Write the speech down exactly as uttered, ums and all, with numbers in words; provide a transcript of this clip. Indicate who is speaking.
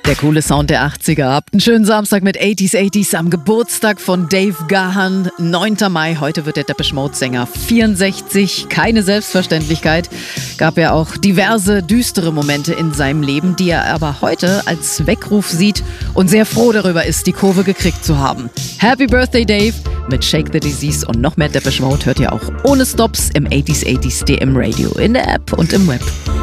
Speaker 1: Der coole Sound der achtziger. Habt einen schönen Samstag mit achtziger achtziger am Geburtstag von Dave Gahan. neunter Mai, heute wird der Depeche Mode Sänger vierundsechzig. Keine Selbstverständlichkeit. Gab ja auch diverse düstere Momente in seinem Leben, die er aber heute als Weckruf sieht und sehr froh darüber ist, die Kurve gekriegt zu haben. Happy Birthday, Dave! Mit Shake the Disease und noch mehr Depeche Mode hört ihr auch ohne Stops im achtziger achtziger D M Radio, in der App und im Web.